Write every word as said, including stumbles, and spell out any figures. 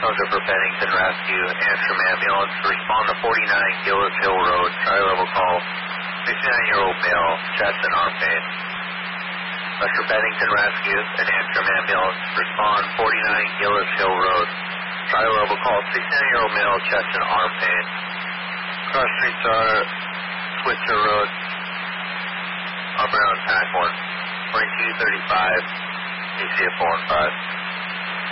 Subject for Bennington Rescue, Amsterdam Ambulance, respond to forty-nine Gillis Hill Road, tri-level call, sixty-nine-year-old male, chest and arm pain. Western Bennington Rescue, an Amsterdam Ambulance, respond forty-nine Gillis Hill Road, tri-level call, sixty-nine-year-old male, chest and arm pain. Cross streets are Switzer Road, up around Pack one, twenty-two thirty-five, A C F four and five.